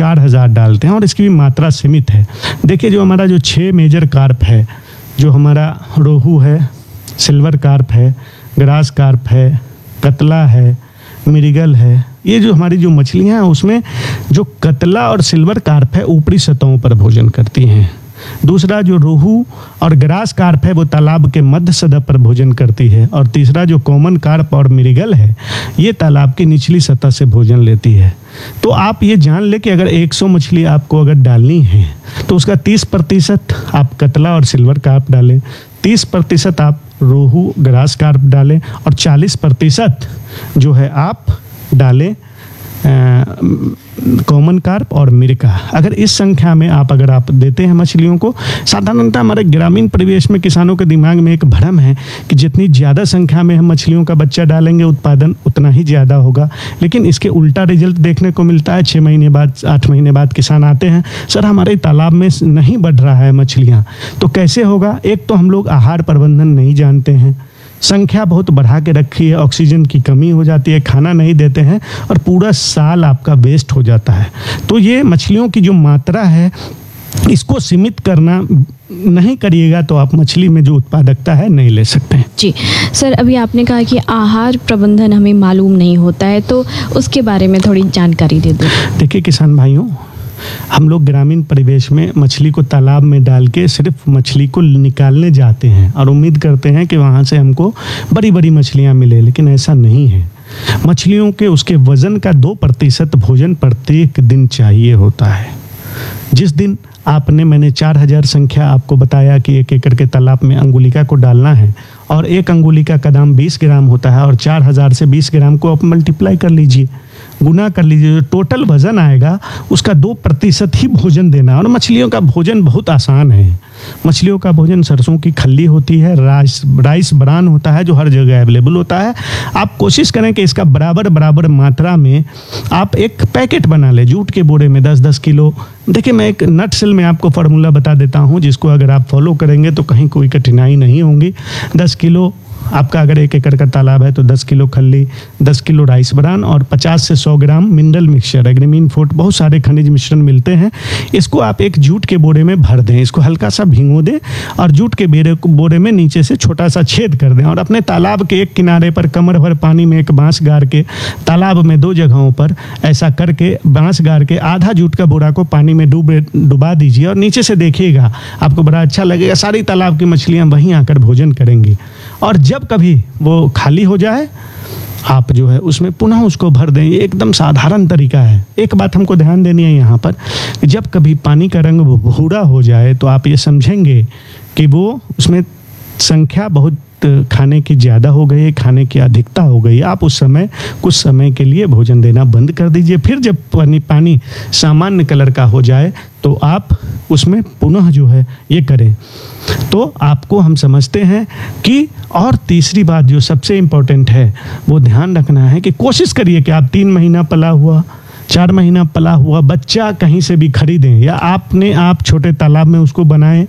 4000 डालते हैं और इसकी भी मात्रा सीमित है। देखिए जो हमारा जो 6 मेजर कार्प है, जो हमारा रोहू है, सिल्वर कार्प है, ग्रास कार्प है, कतला है, मिर्गल है, ये जो हमारी जो मछलियाँ हैं उसमें जो कतला और सिल्वर कार्प है ऊपरी सतहों पर भोजन करती हैं। दूसरा जो रोहू और ग्रास कार्प है वो तालाब के मध्य सतह पर भोजन करती है। और तीसरा जो कॉमन कार्प और मिर्गल है ये तालाब की निचली सतह से भोजन लेती है। तो आप ये जान ले कि अगर 100 मछली आपको अगर डालनी है तो उसका 30% आप कतला और सिल्वर कार्प डालें, 30% आप रोहू ग्रास कार्प डालें और 40% जो है आप डालें कॉमन कार्प और मिर्गा। अगर इस संख्या में अगर आप देते हैं मछलियों को, साधारणतः हमारे ग्रामीण परिवेश में किसानों के दिमाग में एक भ्रम है कि जितनी ज़्यादा संख्या में हम मछलियों का बच्चा डालेंगे उत्पादन उतना ही ज़्यादा होगा, लेकिन इसके उल्टा रिजल्ट देखने को मिलता है। 6 महीने बाद 8 महीने बाद किसान आते हैं, सर हमारे तालाब में नहीं बढ़ रहा है मछलियाँ, तो कैसे होगा? एक तो हम लोग आहार प्रबंधन नहीं जानते हैं, संख्या बहुत बढ़ा के रखी है, ऑक्सीजन की कमी हो जाती है, खाना नहीं देते हैं और पूरा साल आपका वेस्ट हो जाता है। तो ये मछलियों की जो मात्रा है इसको सीमित करना नहीं करिएगा तो आप मछली में जो उत्पादकता है नहीं ले सकते हैं। जी सर, अभी आपने कहा कि आहार प्रबंधन हमें मालूम नहीं होता है, तो उसके बारे में थोड़ी जानकारी दे दो। देखिए किसान भाइयों, हम लोग ग्रामीण परिवेश में मछली को तालाब में डाल के सिर्फ मछली को निकालने जाते हैं और उम्मीद करते हैं कि वहाँ से हमको बड़ी बड़ी मछलियाँ मिले, लेकिन ऐसा नहीं है। मछलियों के उसके वज़न का 2% भोजन प्रत्येक दिन चाहिए होता है। जिस दिन मैंने 4000 संख्या आपको बताया कि 1 एकड़ के तालाब में अंगुलिका को डालना है और 1 अंगुलिका का दाम 20 ग्राम होता है और 4000 से 20 ग्राम को आप मल्टीप्लाई कर लीजिए, गुना कर लीजिए, जो टोटल वजन आएगा उसका 2% ही भोजन देना। और मछलियों का भोजन बहुत आसान है। मछलियों का भोजन सरसों की खल्ली होती है, राइस ब्रान होता है जो हर जगह अवेलेबल होता है। आप कोशिश करें कि इसका बराबर मात्रा में आप एक पैकेट बना लें जूट के बोरे में 10-10 किलो। देखिए मैं एक नटसेल में आपको फार्मूला बता देता हूँ जिसको अगर आप फॉलो करेंगे तो कहीं कोई कठिनाई नहीं होगी। 10 किलो आपका अगर 1 एकड़ का तालाब है तो 10 किलो खल्ली, 10 किलो राइस ब्रान और 50 से 100 ग्राम मिनरल मिक्सचर, एग्रीमीन फूड, बहुत सारे खनिज मिश्रण मिलते हैं। इसको आप एक जूट के बोरे में भर दें, इसको हल्का सा भिगो दें और जूट के बोरे में नीचे से छोटा सा छेद कर दें और अपने तालाब के एक किनारे पर कमर भर पानी में एक बांस गाड़ के तालाब में 2 जगहों पर ऐसा करके बांस गाड़ के आधा जूट का बोरा को पानी में डुबा दीजिए और नीचे से देखिएगा, आपको बड़ा अच्छा लगेगा। सारी तालाब की मछलियाँ वहीं आकर भोजन करेंगी और जब कभी वो खाली हो जाए आप जो है उसमें पुनः उसको भर दें। ये एकदम साधारण तरीका है। एक बात हमको ध्यान देनी है यहाँ पर, जब कभी पानी का रंग भूरा हो जाए तो आप ये समझेंगे कि वो उसमें संख्या बहुत खाने की ज़्यादा हो गई है, खाने की अधिकता हो गई। आप उस समय कुछ समय के लिए भोजन देना बंद कर दीजिए। फिर जब पानी सामान्य कलर का हो जाए तो आप उसमें पुनः जो है ये करें। तो आपको हम समझते हैं कि और तीसरी बात जो सबसे इम्पोर्टेंट है वो ध्यान रखना है कि कोशिश करिए कि आप 3 महीना पला हुआ, 4 महीना पला हुआ बच्चा कहीं से भी खरीदें या आप छोटे तालाब में उसको बनाएं।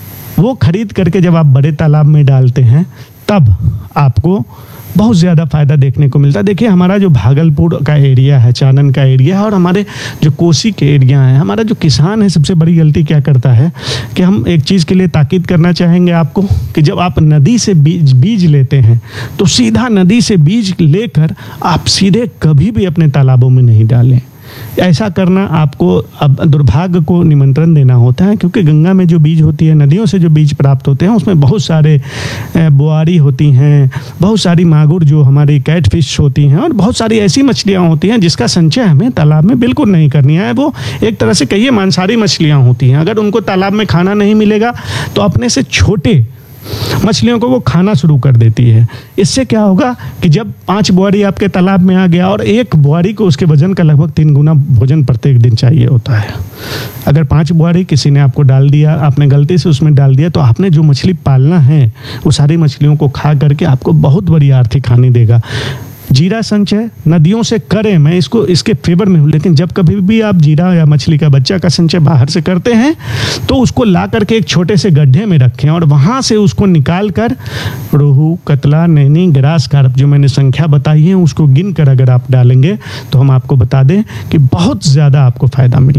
वो खरीद करके जब आप बड़े तालाब में डालते हैं तब आपको बहुत ज़्यादा फ़ायदा देखने को मिलता है। देखिए हमारा जो भागलपुर का एरिया है, चानन का एरिया है और हमारे जो कोसी के एरिया है, हमारा जो किसान है सबसे बड़ी गलती क्या करता है कि हम एक चीज़ के लिए ताकीद करना चाहेंगे आपको कि जब आप नदी से बीज लेते हैं तो सीधा नदी से बीज लेकर आप सीधे कभी भी अपने तालाबों में नहीं डालें। ऐसा करना आपको अब दुर्भाग्य को निमंत्रण देना होता है, क्योंकि गंगा में जो बीज होती है, नदियों से जो बीज प्राप्त होते हैं उसमें बहुत सारे बोआरी होती हैं, बहुत सारी मागुर जो हमारी कैटफिश होती हैं और बहुत सारी ऐसी मछलियां होती हैं जिसका संचय हमें तालाब में बिल्कुल नहीं करनी है। वो एक तरह से कहिए मांसाहारी मछलियां होती हैं। अगर उनको तालाब में खाना नहीं मिलेगा तो अपने से छोटे मछलियों को वो खाना शुरू कर देती है। इससे क्या होगा कि जब 5 बोआरी आपके तालाब में आ गया और 1 बोआरी को उसके वजन का लगभग 3 गुना भोजन प्रत्येक दिन चाहिए होता है। अगर 5 बोआरी किसी ने आपको डाल दिया, आपने गलती से उसमें डाल दिया, तो आपने जो मछली पालना है वो सारी मछलियों को खा करके आपको बहुत बड़ी आर्थिक हानि देगा। जीरा संचय नदियों से करें, मैं इसके फेवर में हूँ, लेकिन जब कभी भी आप जीरा या मछली का बच्चा का संचय बाहर से करते हैं तो उसको ला करके एक छोटे से गड्ढे में रखें और वहाँ से उसको निकाल कर रोहू, कतला, नैनी, ग्रास कार्प जो मैंने संख्या बताई है उसको गिन कर अगर आप डालेंगे तो हम आपको बता दें कि बहुत ज़्यादा आपको फ़ायदा मिलेगा।